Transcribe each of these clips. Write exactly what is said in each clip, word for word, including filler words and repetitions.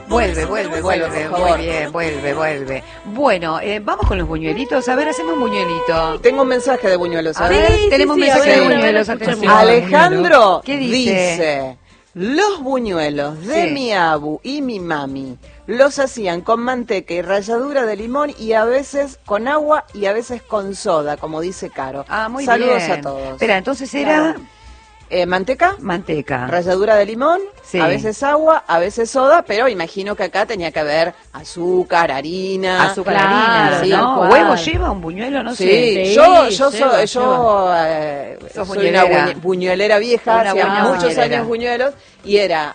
Vuelve, vuelve, vuelve, muy bien, vuelve, vuelve. Bueno, eh, vamos con los buñuelitos. A ver, hacemos un buñuelito. Tengo un mensaje de buñuelos. A ver, sí, tenemos sí, un mensaje sí, de buñuelos. Atención. Alejandro ¿Qué dice? dice, los buñuelos de Sí. mi abu y mi mami los hacían con manteca y ralladura de limón y a veces con agua y a veces con soda, como dice Caro. Ah, muy Saludos bien. a todos. Espera, entonces era... Claro. Eh, manteca, manteca, ralladura de limón, sí. A veces agua, a veces soda, pero imagino que acá tenía que haber azúcar, harina. Azúcar, Claro, harina, sí, ¿no? cual. ¿Huevo lleva un buñuelo? No Sí, sé. Sí, yo, yo, lleva, soy, yo eh, Sos soy una buñuelera. buñe- buñuelera vieja, Una hacía buena muchos buñuelera. años buñuelos, y era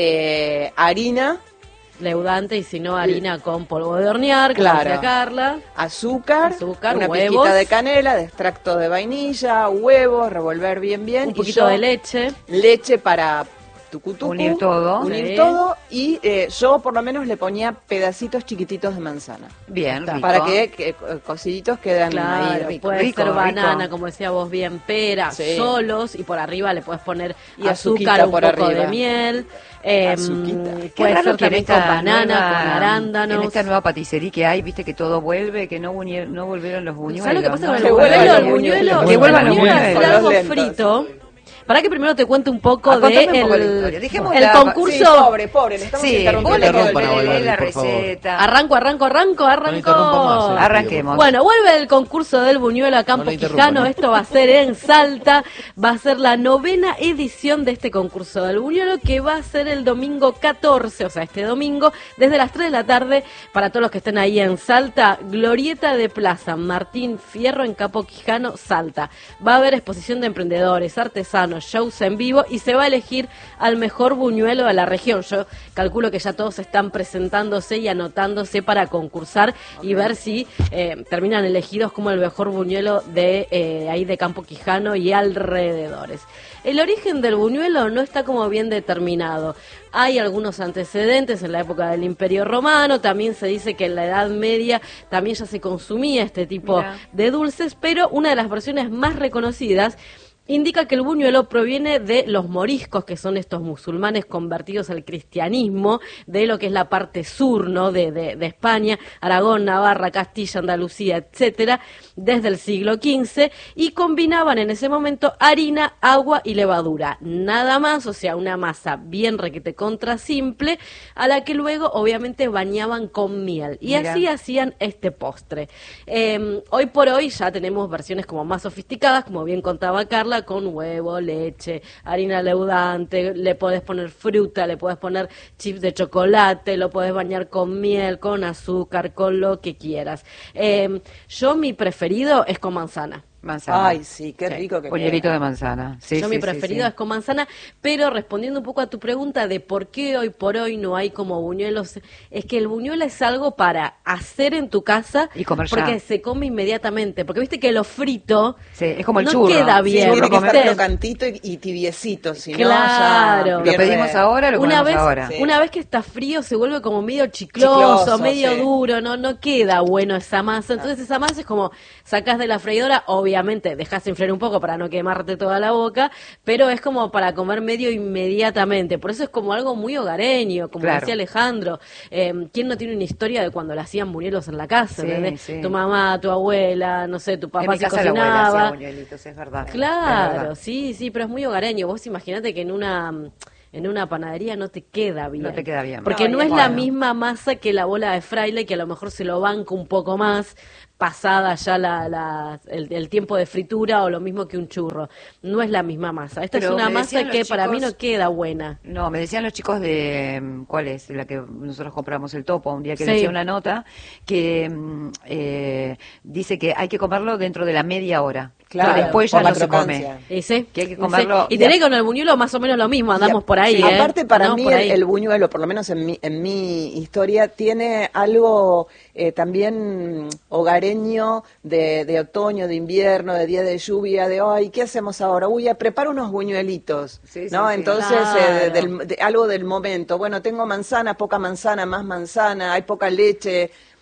eh, harina, Leudante y si no harina con polvo de hornear, como Claro. decía Carla. azúcar, Azúcar, una huevos. pizquita de canela, de extracto de vainilla, huevos, revolver bien bien. Un y poquito yo- de leche. Leche para tucutucu, Unir todo. unir Sí. todo, y eh, yo por lo menos le ponía pedacitos chiquititos de manzana. Bien, Está. rico. Para que, que, eh, cosiditos quedan ahí Claro, ricos. puede rico, ser banana, rico. como decía vos bien, pera, Sí. solos, y por arriba le puedes poner Y azúcar, azuquita un por poco arriba. de miel. Eh, Azuquita. Qué puede raro ser que en también esta con banana, nueva- con arándanos. En esta nueva paticería que hay, viste que todo vuelve, que no, buñe- no volvieron los buñuelos. ¿Sabes lo que pasa ¿no? con Que el vuelvan buñuelo? los El buñuelo, buñuelos. Que vuelvan el los buñuelo buñuelos. es algo Con los lentos. frito. Para que primero te cuente un poco Ah, de contame un poco la el, historia. Dejemos el la- concurso. Sí, pobre, pobre, le estamos Sí, interrumpiendo. vos le todo el interrumpan a tiempo. Valverde, la por favor. receta. Arranco, arranco, arranco, No interrumpa más, arranco. eh. Arranquemos. Bueno, vuelve el concurso del buñuelo a Campo No le interrumpa, Quijano. ¿no? Esto va a ser en Salta. Va a ser la novena edición de este concurso del buñuelo, que va a ser el domingo catorce, o sea, este domingo, desde las tres de la tarde. Para todos los que estén ahí en Salta, Glorieta de Plaza Martín Fierro en Campo Quijano, Salta. Va a haber exposición de emprendedores, artesanos, shows en vivo, y se va a elegir al mejor buñuelo de la región. Yo calculo que ya todos están presentándose y anotándose para concursar y ver si eh, terminan elegidos como el mejor buñuelo de eh, ahí de Campo Quijano y alrededores. El origen del buñuelo no está como bien determinado. Hay algunos antecedentes en la época del Imperio Romano, también se dice que en la Edad Media también ya se consumía este tipo Mirá. de dulces, pero una de las versiones más reconocidas indica que el buñuelo proviene de los moriscos, que son estos musulmanes convertidos al cristianismo, de lo que es la parte sur, ¿no?, de, de, de España, Aragón, Navarra, Castilla, Andalucía, etcétera, desde el siglo quince, y combinaban en ese momento harina, agua y levadura, nada más, o sea, una masa bien requete contra simple, a la que luego obviamente bañaban con miel, y Mirá. así hacían este postre. Eh, hoy por hoy ya tenemos versiones como más sofisticadas, como bien contaba Carla, con huevo, leche, harina leudante, le podés poner fruta, le podés poner chips de chocolate, lo podés bañar con miel, con azúcar, con lo que quieras. Eh, yo mi preferido es con manzana. Manzana. Ay, sí, qué Sí. rico que Buñuelito queda. de manzana. Sí, Yo sí, mi sí, preferido sí. es con manzana, pero respondiendo un poco a tu pregunta de por qué hoy por hoy no hay como buñuelos, es que el buñuelo es algo para hacer en tu casa Y comer ya. porque se come inmediatamente, porque viste que lo frito Sí, es como el no churro. queda Sí, bien. Sí, tiene que comer- estar ¿viste? crocantito y, y tibiecito, si Claro. no ya ¿Lo ¿Lo pierde- pedimos ahora o lo Una comemos vez, ahora? Sí. una vez que está frío se vuelve como medio chicloso, Chicloso, medio sí. duro, no no queda bueno esa masa. Entonces esa masa es como sacás de la freidora, obviamente dejás enfriar un poco para no quemarte toda la boca, pero es como para comer medio inmediatamente. Por eso es como algo muy hogareño, como Claro. decía Alejandro. Eh, ¿Quién no tiene una historia de cuando le hacían buñuelos en la casa? Sí, ¿entendés? sí. Tu mamá, tu abuela, no sé, tu En papá mi se casa la abuela cocinaba. hacía buñuelitos, es verdad. Es Claro, verdad. sí, sí, pero es muy hogareño. Vos imaginate que en una en una panadería no te queda bien. No te queda bien. Porque No, no, y es es la bueno. misma masa que la bola de fraile, que a lo mejor se lo banca un poco más, pasada ya la, la- el, el tiempo de fritura, o lo mismo que un churro. No es la misma masa. Esta Pero es una me masa decían que los para mí chicos- no queda buena. No, me decían los chicos de, mm, ¿cuál es? La que nosotros compramos el topo, un día que Sí. le hacía una nota, que mm, eh, dice que hay que comerlo dentro de la media hora. Claro, Después ya por la no se crocancia. come. ¿Y sí? Que hay que ¿Y sí? comerlo- Y tenés con el buñuelo más o menos lo mismo, andamos Y a- por ahí, sí, ¿eh? Aparte, para Andamos mí, por el, ahí. el buñuelo, por lo menos en mi, en mi historia, tiene algo eh, también hogareño de, de otoño, de invierno, de día de lluvia, de, ay, ¿qué hacemos ahora? Uy, ya preparo unos buñuelitos, Sí, sí, ¿no? sí. Entonces, Claro. eh, de- del- de- algo del momento. Bueno, tengo manzana, poca manzana, más manzana, hay poca leche.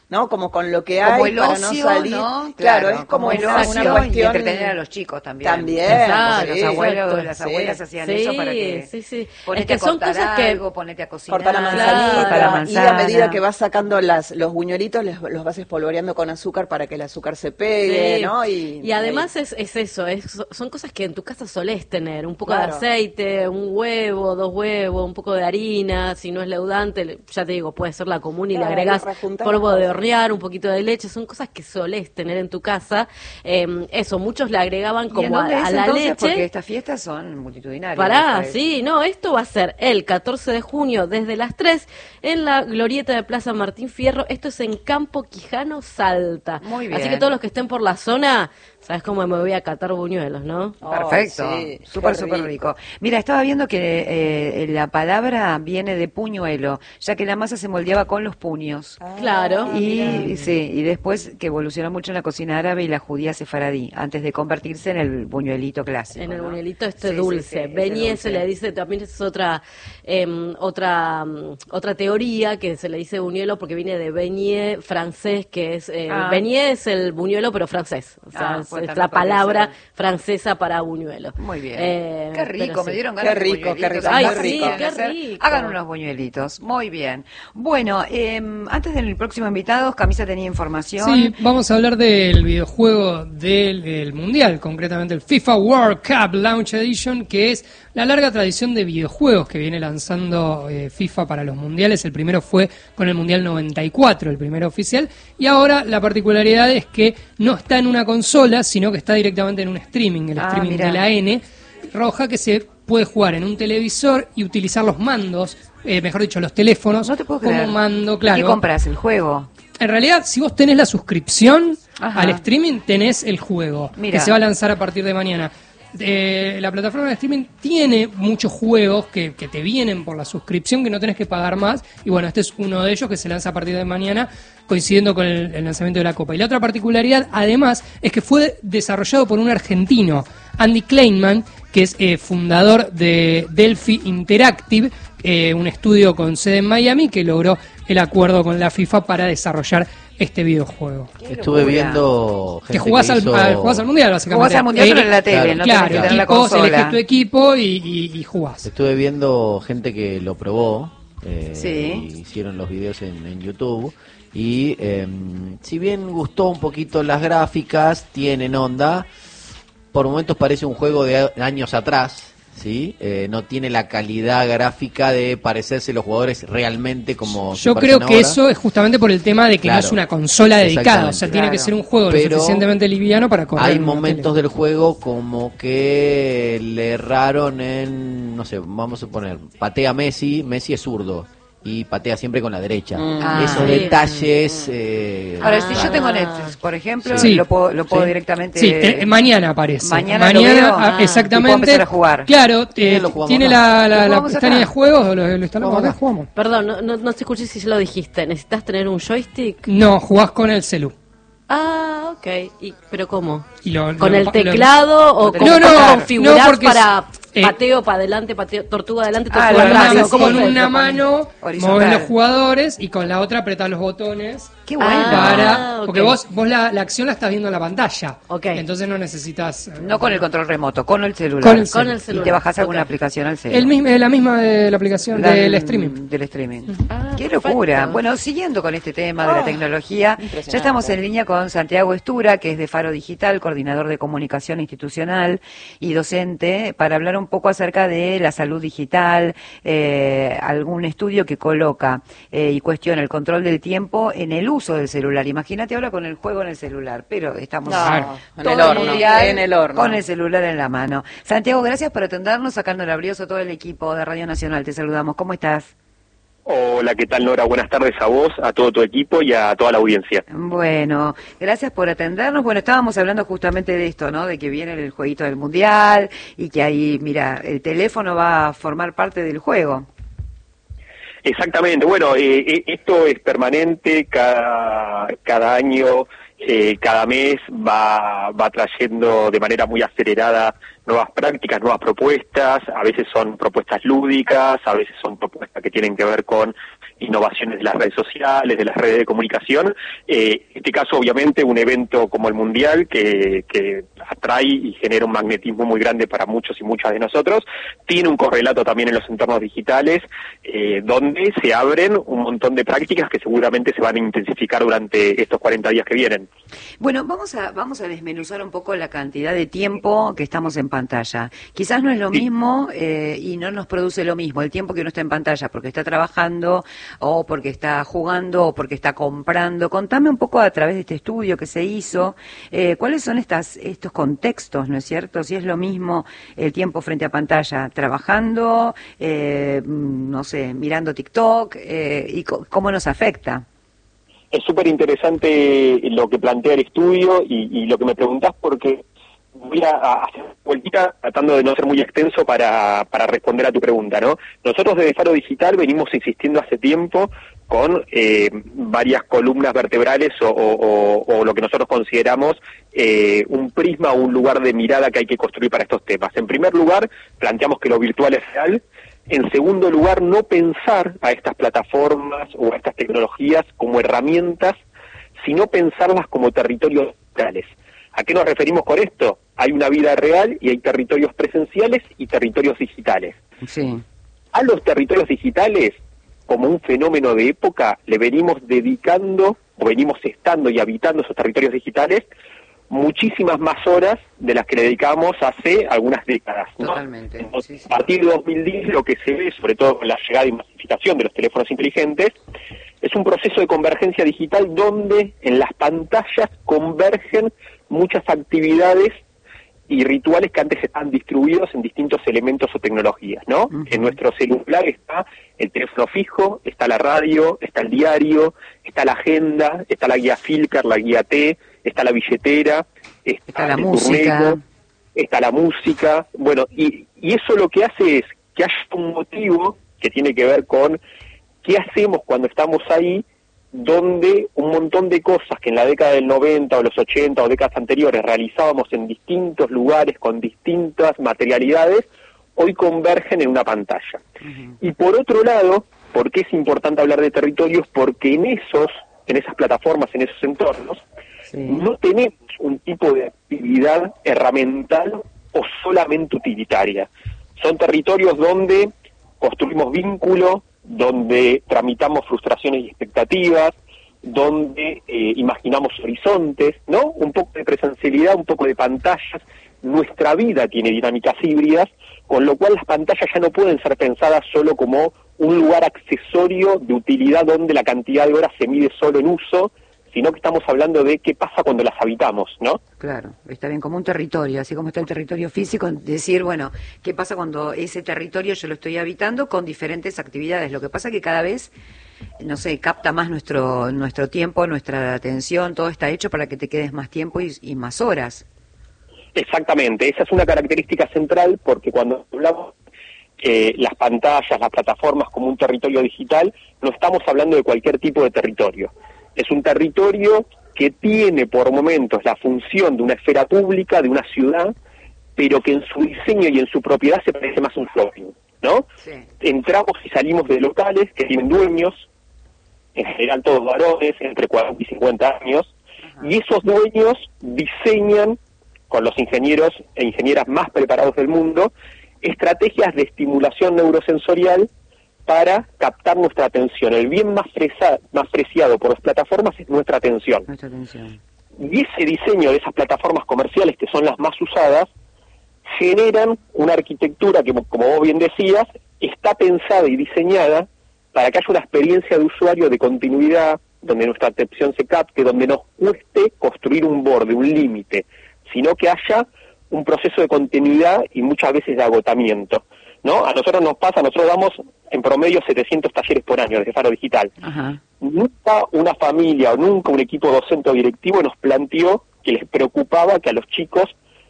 ¿no? Como con lo que como hay el para ocio, no salir. ¿no? Claro, Claro, es como, como el una, ocio una cuestión... y entretener a los chicos también. También, Exacto, Porque sí, los abuelos, exacto. las Sí. abuelas hacían Sí, eso para que sí, sí. ponete Es que a son cortar cosas que- algo, ponete a cocinar, Cortar la manzanita, cortar la y a manzana. medida que vas sacando las, los buñuelitos, les- los vas espolvoreando con azúcar para que el azúcar se pegue, Sí. ¿no? Y, Y, además es, es eso, es, son cosas que en tu casa solés tener, un poco Claro. de aceite, un huevo, dos huevos, un poco de harina, si no es leudante, le- ya te digo, puede ser la común y Claro, le agregás rejuntar polvo las de cosas. hornear, un poquito de leche, son cosas que solés tener en tu casa. Eh, eso, muchos le agregaban ¿Y en como a, dónde a es la entonces? leche. Porque estas fiestas son multitudinarias. Pará, ¿sabes? sí, no, esto va a ser el catorce de junio desde las tres en la glorieta de Plaza Martín Fierro. Esto es en Campo Quijano, Salta. Muy Así bien. que todos los que estén por la zona, sabes cómo me voy a catar buñuelos, ¿no? Perfecto, Ay, sí, súper, qué súper rico. Mira, estaba viendo que eh, la palabra viene de puñuelo, ya que la masa se moldeaba con los puños. Ah, Claro. Y sí, y después que evolucionó mucho en la cocina árabe y la judía sefaradí, antes de convertirse en el buñuelito clásico. En el ¿no? buñuelito este Sí, sí, dulce. sí, ese Beñé se dulce. le dice, también es otra em, otra mm, otra teoría que se le dice buñuelo porque viene de beignet francés, que es eh, Ah. beignet es el buñuelo pero francés. O sea, Ah, es, pues es también la podría palabra ser. francesa para buñuelo. Muy bien. Eh, Qué rico, pero me sí. dieron ganas Qué de rico, qué buñuelitos. rico, Ay, muy sí, rico. qué Hacer- rico. Hagan unos buñuelitos. Muy bien. Bueno, eh, antes del próximo invitado, Camisa tenía información. Sí, vamos a hablar del videojuego del, del Mundial, concretamente el FIFA World Cup Launch Edition, que es la larga tradición de videojuegos que viene lanzando eh, FIFA para los mundiales. El primero fue con el Mundial noventa y cuatro, el primero oficial, y ahora la particularidad es que no está en una consola, sino que está directamente en un streaming, el Ah, streaming mirá. de la N roja, que se puede jugar en un televisor y utilizar los mandos, eh, mejor dicho, los teléfonos No te puedo como creer. mando, ¿Y claro. ¿Qué compras? ¿El juego? En realidad, si vos tenés la suscripción Ajá. al streaming, tenés el juego, Mira. que se va a lanzar a partir de mañana. Eh, la plataforma de streaming tiene muchos juegos que, que te vienen por la suscripción, que no tenés que pagar más, y bueno, este es uno de ellos que se lanza a partir de mañana, coincidiendo con el, el lanzamiento de la Copa. Y la otra particularidad, además, es que fue desarrollado por un argentino, Andy Kleinman, que es eh, fundador de Delphi Interactive, eh, un estudio con sede en Miami, que logró el acuerdo con la FIFA para desarrollar este videojuego. Estuve viendo gente Que jugás, que al, hizo- al- jugás al mundial, básicamente. Jugás al mundial, pero en la tele, Claro. no Claro, tenés que tener la equipos, elegís consola. tu equipo y, y, y jugás. Estuve viendo gente que lo probó, eh, Sí. y hicieron los videos en, en YouTube, y eh, si bien gustó un poquito las gráficas, tienen onda, por momentos parece un juego de a- años atrás, ¿sí? Eh, no tiene la calidad gráfica de parecerse los jugadores realmente como se Yo parecen creo que ahora. eso es justamente por el tema de que no Claro. es una consola dedicada, o sea, Exactamente. tiene que Claro. ser un juego lo Pero suficientemente liviano para correr. Hay en una momentos tele. del juego como que le erraron en, no sé, vamos a poner, patea Messi, Messi es zurdo y patea siempre con la derecha. Ah, Esos sí. detalles... eh, Ahora, si Ah. yo tengo Netflix, por ejemplo, Sí. lo puedo, lo puedo Sí. directamente... Sí, te- mañana aparece. Mañana lo veo. ah, Ah, exactamente. y puedo empezar a jugar. Claro, eh, Bien, lo jugamos tiene acá. la, la, ¿Lo la jugamos pestaña acá? de juegos, lo, lo instalamos Vamos acá, acá. jugamos. Perdón, no, no, no te escuché si lo dijiste. ¿Necesitas tener un joystick? No, jugás con el celu. Ah, ok. ¿Y, ¿Pero cómo? Y lo- ¿Con lo- el lo- teclado o No, cómo no, cómo no, configurás no, porque es- para eh, pateo para adelante, pateo, tortuga adelante, Ah, tortuga lo con haces una, atrás? ¿Cómo con se- una se pone? mano Horizontal. movés los jugadores y con la otra apretás los botones. Qué bueno. Para, Ah, porque ok. vos, vos la, la acción la estás viendo en la pantalla. Ok. Entonces no necesitas. eh, No con el control remoto, con el celular. Con el Con el Y celular. te bajás alguna Ok. aplicación al celular. el mismo, la misma de la aplicación La- del streaming. Del streaming. Ah, Qué perfecto. locura. Bueno, siguiendo con este tema de la Ah, tecnología, ya impresionante. estamos en línea con Santiago Estura, que es de Faro Digital, coordinador de comunicación institucional y docente, para hablar un poco acerca de la salud digital, eh, algún estudio que coloca eh, y cuestiona el control del tiempo en el uso del celular. Imagínate ahora con el juego en el celular, pero estamos No, en todo el horno, mundial en el horno. con el celular en la mano. Santiago, gracias por atendernos, sacando el abrioso todo el equipo de Radio Nacional. Te saludamos. ¿Cómo estás? Hola, ¿qué tal, Nora? Buenas tardes a vos, a todo tu equipo y a toda la audiencia. Bueno, gracias por atendernos. Bueno, estábamos hablando justamente de esto, ¿no? De que viene el jueguito del Mundial y que ahí, mira, el teléfono va a formar parte del juego. Exactamente, bueno, eh, eh, esto es permanente, cada, cada año, eh, cada mes va, va trayendo de manera muy acelerada nuevas prácticas, nuevas propuestas, a veces son propuestas lúdicas, a veces son propuestas que tienen que ver con innovaciones de las redes sociales, de las redes de comunicación. Eh, en este caso, obviamente, un evento como el Mundial, que, que atrae y genera un magnetismo muy grande para muchos y muchas de nosotros, tiene un correlato también en los entornos digitales, eh, donde se abren un montón de prácticas que seguramente se van a intensificar durante estos cuarenta días que vienen. Bueno, vamos a vamos a desmenuzar un poco la cantidad de tiempo que estamos en pantalla. Quizás no es lo Sí. mismo eh, y no nos produce lo mismo el tiempo que uno está en pantalla porque está trabajando o porque está jugando o porque está comprando. Contame un poco a través de este estudio que se hizo, eh, cuáles son estas estos contextos, ¿no es cierto? Si es lo mismo el tiempo frente a pantalla, trabajando, eh, no sé, mirando TikTok, eh, y co- cómo nos afecta. Es súper interesante lo que plantea el estudio y, y lo que me preguntás, porque voy a, a hacer una vueltita tratando de no ser muy extenso para, para responder a tu pregunta, ¿no? Nosotros desde Faro Digital venimos insistiendo hace tiempo con eh, varias columnas vertebrales o, o, o, o lo que nosotros consideramos eh, un prisma o un lugar de mirada que hay que construir para estos temas. En primer lugar, planteamos que lo virtual es real. En segundo lugar, no pensar a estas plataformas o a estas tecnologías como herramientas, sino pensarlas como territorios reales. ¿A qué nos referimos con esto? Hay una vida real y hay territorios presenciales y territorios digitales. Sí. A los territorios digitales, como un fenómeno de época, le venimos dedicando, o venimos estando y habitando esos territorios digitales, muchísimas más horas de las que le dedicamos hace algunas décadas, ¿no? Totalmente. Entonces, Sí, sí. a partir de dos mil diez lo que se ve, sobre todo con la llegada y masificación de los teléfonos inteligentes, es un proceso de convergencia digital donde en las pantallas convergen muchas actividades y rituales que antes estaban distribuidos en distintos elementos o tecnologías, ¿no? Uh-huh. En nuestro celular está el teléfono fijo, está la radio, está el diario, está la agenda, está la guía Filcar, la guía T, está la billetera, está, Está la el música. turnero, está la música. Bueno, y, y eso lo que hace es que haya un motivo que tiene que ver con qué hacemos cuando estamos ahí, donde un montón de cosas que en la década del noventa o los ochenta o décadas anteriores realizábamos en distintos lugares con distintas materialidades, hoy convergen en una pantalla. Uh-huh. Y por otro lado, ¿por qué es importante hablar de territorios? Porque en esos, en esas plataformas, en esos entornos, sí, no tenemos un tipo de actividad herramental o solamente utilitaria. Son territorios donde construimos vínculo, donde tramitamos frustraciones y expectativas, donde eh, imaginamos horizontes, ¿no? Un poco de presencialidad, un poco de pantallas. Nuestra vida tiene dinámicas híbridas, con lo cual las pantallas ya no pueden ser pensadas solo como un lugar accesorio de utilidad donde la cantidad de horas se mide solo en uso, sino que estamos hablando de qué pasa cuando las habitamos, ¿no? Claro, está bien, como un territorio, así como está el territorio físico, decir, bueno, ¿qué pasa cuando ese territorio yo lo estoy habitando con diferentes actividades? Lo que pasa es que cada vez, no sé, capta más nuestro nuestro tiempo, nuestra atención, todo está hecho para que te quedes más tiempo y, y más horas. Exactamente, esa es una característica central, porque cuando hablamos eh, las pantallas, las plataformas como un territorio digital, no estamos hablando de cualquier tipo de territorio. Es un territorio que tiene por momentos la función de una esfera pública, de una ciudad, pero que en su diseño y en su propiedad se parece más a un shopping, ¿no? Sí. Entramos y salimos de locales que tienen dueños, en general todos varones, entre cuarenta y cincuenta años, ajá, y esos dueños diseñan, con los ingenieros e ingenieras más preparados del mundo, estrategias de estimulación neurosensorial para captar nuestra atención. El bien más, fresa, más preciado por las plataformas es nuestra atención. Nuestra atención. Y ese diseño de esas plataformas comerciales, que son las más usadas, generan una arquitectura que, como vos bien decías, está pensada y diseñada para que haya una experiencia de usuario de continuidad, donde nuestra atención se capte, donde nos cueste construir un borde, un límite, sino que haya un proceso de continuidad y muchas veces de agotamiento, ¿no? A nosotros nos pasa, nosotros damos en promedio setecientos talleres por año desde Faro Digital. Ajá. Nunca una familia o nunca un equipo docente o directivo nos planteó que les preocupaba que a los chicos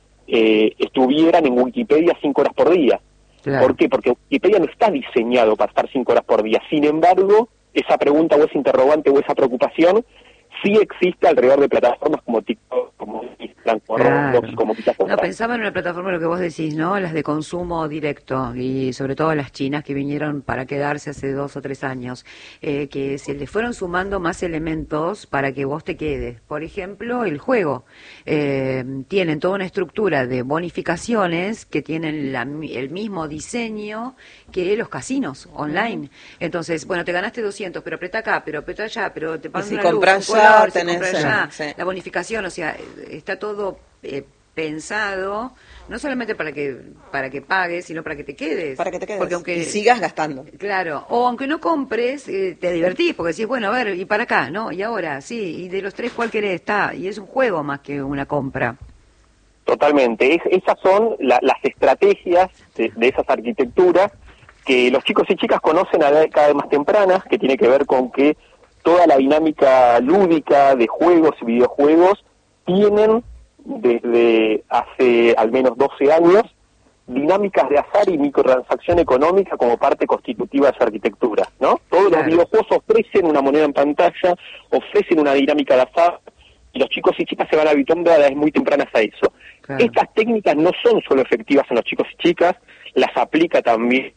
eh, estuvieran en Wikipedia cinco horas por día. Claro. ¿Por qué? Porque Wikipedia no está diseñado para estar cinco horas por día. Sin embargo, esa pregunta o ese interrogante o esa preocupación sí existe alrededor de plataformas como TikTok, como Instagram, mezclan con Claro. Roblox y como muchas No, otras. pensaba en una plataforma, lo que vos decís, ¿no? Las de consumo directo y sobre todo las chinas que vinieron para quedarse hace dos o tres años, eh, que se le fueron sumando más elementos para que vos te quedes. Por ejemplo, el juego. Eh, tienen toda una estructura de bonificaciones que tienen la, el mismo diseño que los casinos online. Entonces, bueno, te ganaste doscientos, pero apretá acá, pero apretá allá, pero te pasan si una luz, compras un ya, color, si tenés, compras sí, ya. sí. La bonificación, o sea, está todo eh, pensado no solamente para que para que pagues, sino para que te quedes. Para que te quedes Porque aunque, y sigas gastando. Claro, o aunque no compres, eh, te divertís, porque decís, bueno, a ver, y para acá, ¿no? Y ahora, sí, y de los tres, ¿cuál querés? Está, y es un juego más que una compra. Totalmente. Es, esas son la, las estrategias de, de esas arquitecturas que los chicos y chicas conocen a edad cada vez más tempranas, que tiene que ver con que toda la dinámica lúdica de juegos y videojuegos tienen desde hace al menos doce años dinámicas de azar y microtransacción económica como parte constitutiva de su arquitectura, ¿no? Todos Claro. los videojuegos ofrecen una moneda en pantalla, ofrecen una dinámica de azar, y los chicos y chicas se van habituando a edades muy tempranas a eso. Claro. Estas técnicas no son solo efectivas en los chicos y chicas, las aplica también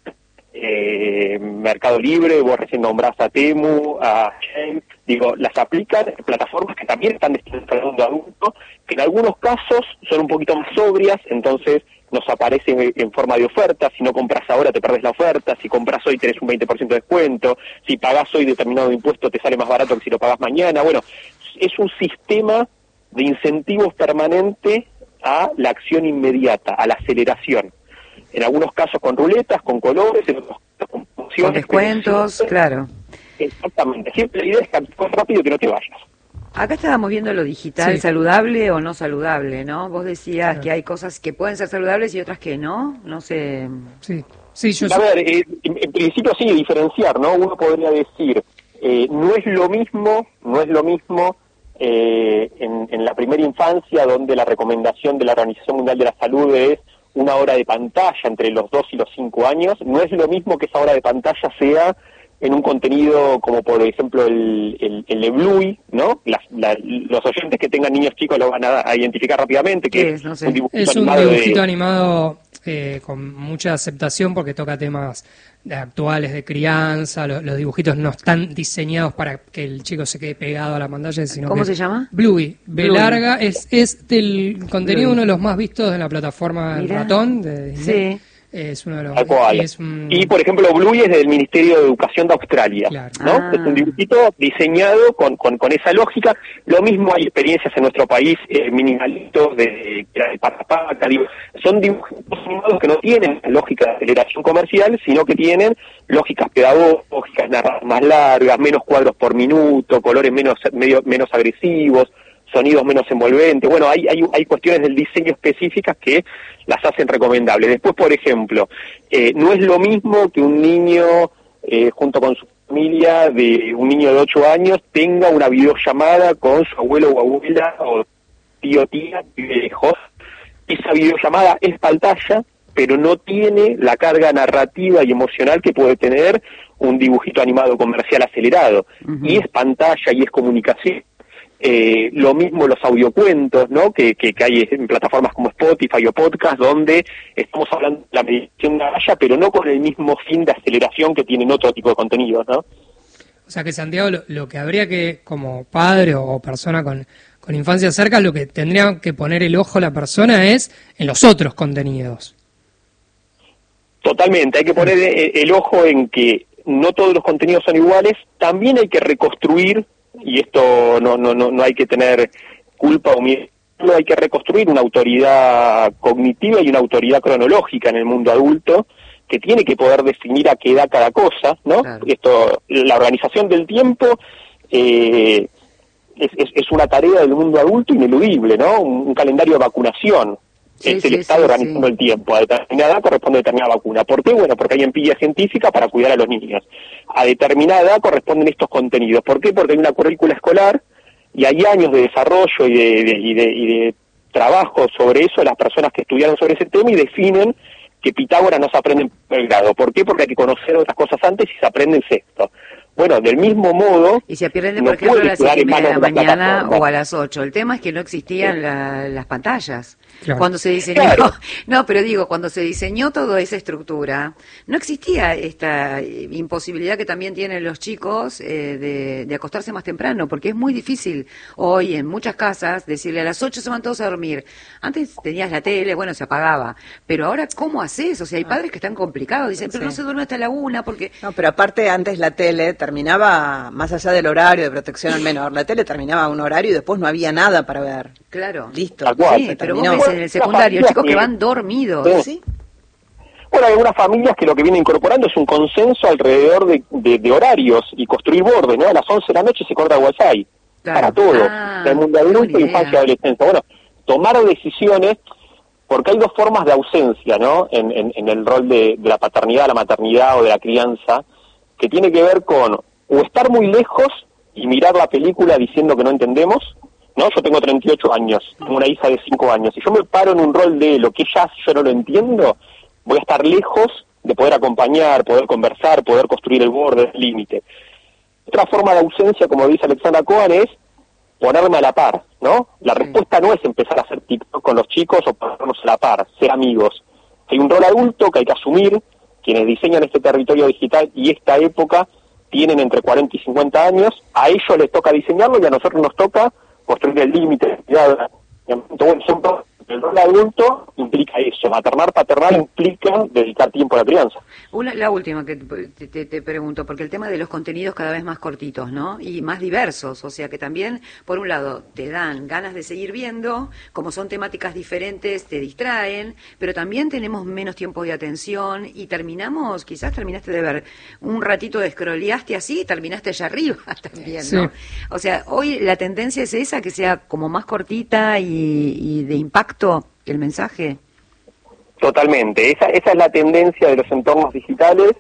eh, Mercado Libre, vos recién nombrás a Temu, a Shein, digo, las aplican en plataformas que también están destinadas al mundo adulto, que en algunos casos son un poquito más sobrias, entonces nos aparece en forma de oferta, si no compras ahora te perdés la oferta, si compras hoy tenés un veinte por ciento de descuento, si pagás hoy determinado impuesto te sale más barato que si lo pagás mañana. Bueno, es un sistema de incentivos permanente a la acción inmediata, a la aceleración. En algunos casos con ruletas, con colores, en otros casos con funciones. Con descuentos, pero siempre- claro. Exactamente. Siempre la idea es que actúes rápido y que no te vayas. Acá estábamos viendo lo digital, Sí. saludable o no saludable, ¿no? Vos decías Claro. que hay cosas que pueden ser saludables y otras que no, no sé. Sí, sí, yo A ver, eh, en, en principio sí, diferenciar, ¿no? Uno podría decir, eh, no es lo mismo, no es lo mismo eh, en, en la primera infancia, donde la recomendación de la Organización Mundial de la Salud es una hora de pantalla entre los dos y los cinco años, no es lo mismo que esa hora de pantalla sea en un contenido como por ejemplo el, el, el de Bluey, ¿no? Las, la, los oyentes que tengan niños chicos lo van a, a identificar rápidamente, que ¿Qué es, es? No sé. un dibujito Es un animado dibujito de... animado eh, con mucha aceptación porque toca temas de- actuales de crianza. Lo- los dibujitos no están diseñados para que el chico se quede pegado a la pantalla, sino ¿Cómo que- se llama? Bluey. B Bluey. larga. Es, es del contenido Bluey. uno de los más vistos en la plataforma El Mirá. Ratón de Disney. Sí. Es uno de los Tal cual. es un- Y, por ejemplo, Bluey es del Ministerio de Educación de Australia, Claro. ¿no? Ah. Es un dibujito diseñado con, con, con esa lógica. Lo mismo hay experiencias en nuestro país, eh, minimalitos, de, de Pacapaca, digo, son dibujitos animados que no tienen lógica de aceleración comercial, sino que tienen lógicas pedagógicas, narrativas más largas, menos cuadros por minuto, colores menos, medio, menos agresivos, sonidos menos envolventes. Bueno, hay, hay, hay cuestiones del diseño específicas que las hacen recomendables. Después, por ejemplo, eh, no es lo mismo que un niño, eh, junto con su familia, de un niño de ocho años, tenga una videollamada con su abuelo o abuela, o tío, tía, que vive lejos. Esa videollamada es pantalla, pero no tiene la carga narrativa y emocional que puede tener un dibujito animado comercial acelerado. Ujú. Y es pantalla y es comunicación. Eh, lo mismo los audiocuentos, ¿no? Que, que, que hay en plataformas como Spotify o podcast, donde estamos hablando de la medición de Gaia, pero no con el mismo fin de aceleración que tienen otro tipo de contenidos, ¿no? O sea que Santiago, lo, lo que habría que, como padre o persona con, con infancia cerca, lo que tendría que poner el ojo la persona es en los otros contenidos. Totalmente, hay que poner eh, el ojo en que no todos los contenidos son iguales, también hay que reconstruir, y esto no, no, no, no hay que tener culpa o miedo, hay que reconstruir una autoridad cognitiva y una autoridad cronológica en el mundo adulto, que tiene que poder definir a qué da cada cosa, ¿no? Claro. Esto, la organización del tiempo eh, es, es, es una tarea del mundo adulto ineludible, ¿no? Un, un calendario de vacunación. Sí, es sí, el Estado sí, organizando sí. el tiempo. A determinada edad corresponde determinada vacuna. ¿Por qué? Bueno, porque hay empiria científica para cuidar a los niños. A determinada edad corresponden estos contenidos. ¿Por qué? Porque hay una currícula escolar y hay años de desarrollo y de, de- y de, y de trabajo sobre eso, las personas que estudiaron sobre ese tema y definen que Pitágoras no se aprende en primer grado. ¿Por qué? Porque hay que conocer otras cosas antes y se aprende en sexto. Bueno, del mismo modo... Y se pierden, no por ejemplo, a puede las quedar siete y en media de la manos de la mañana plataforma. o a las ocho. El tema es que no existían la- las pantallas. Claro. Cuando se diseñó, Claro. no, pero digo, cuando se diseñó toda esa estructura, no existía esta eh, imposibilidad que también tienen los chicos eh, de, de acostarse más temprano, porque es muy difícil hoy en muchas casas decirle a las ocho se van todos a dormir. Antes tenías la tele, bueno, se apagaba, pero ahora, ¿cómo haces? O sea, hay padres que están complicados, dicen, pero Sí. no se duerme hasta la una, porque... No, pero aparte antes la tele terminaba, más allá del horario de protección al menor, la tele terminaba a un horario y después no había nada para ver. Claro. Listo. Tal cual. Sí, se pero vos terminó. ves en el secundario chicos que van dormidos. Sí. ¿Sí? Bueno, hay algunas familias que lo que vienen incorporando es un consenso alrededor de, de- de horarios y construir bordes, ¿no? A las once de la noche se corta el wifi. Claro. Para todo. Ah, El mundo qué adulto, buena idea. infancia y adolescencia. Bueno, tomar decisiones, porque hay dos formas de ausencia, ¿no? En, en- en el rol de, de la paternidad, la maternidad o de la crianza, que tiene que ver con o estar muy lejos y mirar la película diciendo que no entendemos, ¿no? Yo tengo treinta y ocho años, tengo una hija de cinco años. Si yo me paro en un rol de lo que ella hace, yo no lo entiendo, voy a estar lejos de poder acompañar, poder conversar, poder construir el borde, el límite. Otra forma de ausencia, como dice Alexandra Cohen, es ponerme a la par, ¿no? La respuesta no es empezar a hacer TikTok con los chicos o ponernos a la par, ser amigos. Hay un rol adulto que hay que asumir, quienes diseñan este territorio digital y esta época tienen entre cuarenta y cincuenta años, a ellos les toca diseñarlo y a nosotros nos toca construir el límite. Por ejemplo, el rol adulto implica eso, maternar, paternar implica dedicar tiempo a la crianza. Una, la última que te, te- te pregunto, porque el tema de los contenidos cada vez más cortitos, ¿no? Y más diversos, o sea que también, por un lado, te dan ganas de seguir viendo, como son temáticas diferentes, te distraen, pero también tenemos menos tiempo de atención y terminamos, quizás terminaste de ver un ratito de scrolleaste así y terminaste allá arriba también, ¿no? Sí. O sea, hoy la tendencia es esa, que sea como más cortita y, y de impacto el mensaje. Totalmente, esa, esa es la tendencia de los entornos digitales.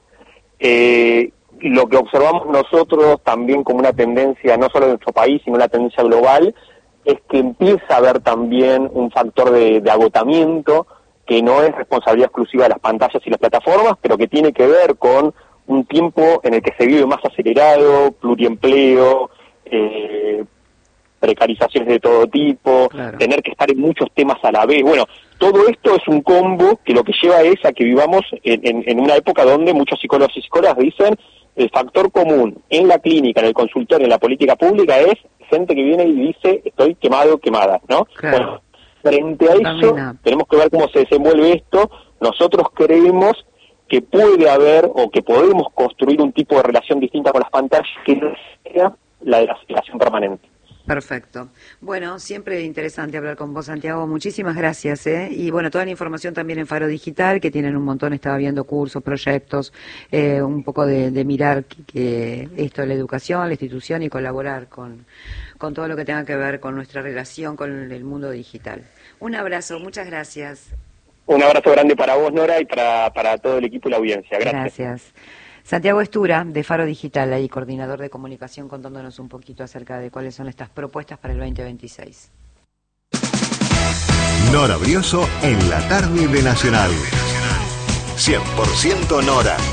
Eh, lo que observamos nosotros también como una tendencia, no solo en nuestro país, sino una tendencia global, es que empieza a haber también un factor de, de agotamiento que no es responsabilidad exclusiva de las pantallas y las plataformas, pero que tiene que ver con un tiempo en el que se vive más acelerado, pluriempleo, eh, precarizaciones de todo tipo, Claro. tener que estar en muchos temas a la vez. Bueno, todo esto es un combo que lo que lleva es a que vivamos en, en, en una época donde muchos psicólogos y psicólogas dicen el factor común en la clínica, en el consultorio, en la política pública es gente que viene y dice estoy quemado, quemada, ¿no? Claro. Bueno, frente a eso También. tenemos que ver cómo se desenvuelve esto. Nosotros creemos que puede haber o que podemos construir un tipo de relación distinta con las pantallas que no sea la de la relación permanente. Perfecto. Bueno, siempre interesante hablar con vos, Santiago. Muchísimas gracias, ¿eh? Y bueno, toda la información también en Faro Digital, que tienen un montón, estaba viendo cursos, proyectos, eh, un poco de, de mirar que, que esto de la educación, la institución y colaborar con, con todo lo que tenga que ver con nuestra relación con el mundo digital. Un abrazo, muchas gracias. Un abrazo grande para vos, Nora, y para, para todo el equipo y la audiencia. Gracias. Gracias. Santiago Estura, de Faro Digital, ahí coordinador de comunicación, contándonos un poquito acerca de cuáles son estas propuestas para el veinte veintiséis. Nora Brioso en la tarde de Nacional. cien por ciento Nora.